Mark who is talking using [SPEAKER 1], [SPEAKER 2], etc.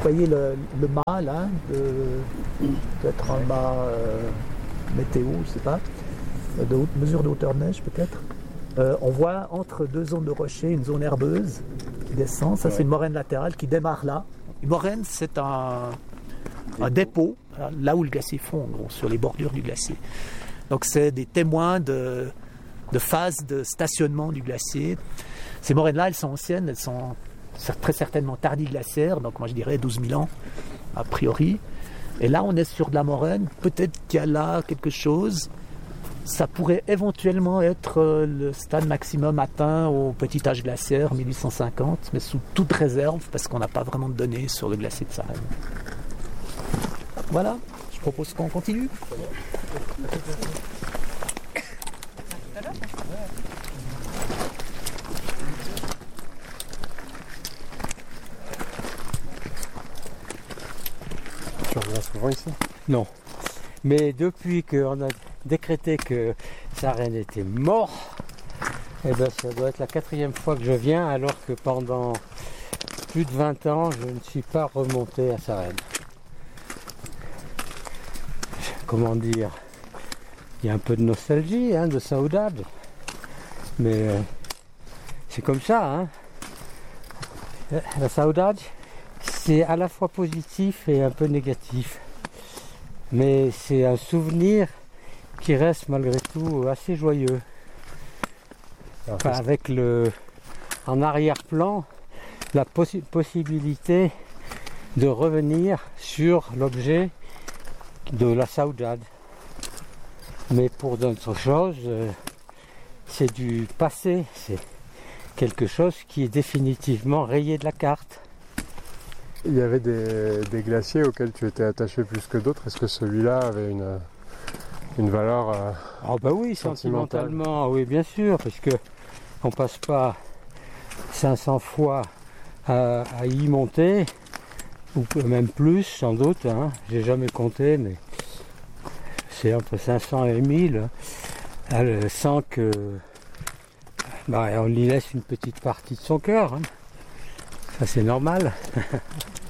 [SPEAKER 1] voyez le mât là, peut-être un mât météo, je sais pas, mesure de hauteur de neige peut-être. On voit entre deux zones de rochers une zone herbeuse qui descend. Ça, c'est une moraine latérale qui démarre là. Une moraine, c'est un dépôt, là où le glacier fond, en gros, sur les bordures du glacier. Donc, c'est des témoins de phase de stationnement du glacier. Ces moraines-là, elles sont anciennes, elles sont très certainement tardiglaciaires, donc moi je dirais 12 000 ans, a priori. Et là, on est sur de la moraine. Peut-être qu'il y a là quelque chose. Ça pourrait éventuellement être le stade maximum atteint au petit âge glaciaire, 1850, mais sous toute réserve, parce qu'on n'a pas vraiment de données sur le glacier de Sarenne. Voilà, je propose qu'on continue.
[SPEAKER 2] Tu reviens souvent ici?
[SPEAKER 3] Non. Mais depuis qu'on a décrété que Sarenne était mort, eh ben ça doit être la 4e fois que je viens, alors que pendant plus de 20 ans, je ne suis pas remonté à Sarenne. Comment dire, il y a un peu de nostalgie, de saudade, mais c'est comme ça. La saudade, c'est à la fois positif et un peu négatif. Mais c'est un souvenir qui reste malgré tout assez joyeux. Enfin, avec en arrière-plan la possibilité de revenir sur l'objet de la saudade. Mais pour d'autres choses, c'est du passé, c'est quelque chose qui est définitivement rayé de la carte.
[SPEAKER 2] Il y avait des glaciers auxquels tu étais attaché plus que d'autres. Est-ce que celui-là avait une valeur
[SPEAKER 3] Ah bah oui, sentimentalement, oui bien sûr, parce que on passe pas 500 fois à y monter, ou même plus sans doute, j'ai jamais compté, mais c'est entre 500 et 1000, sans que on y laisse une petite partie de son cœur. Ça c'est normal.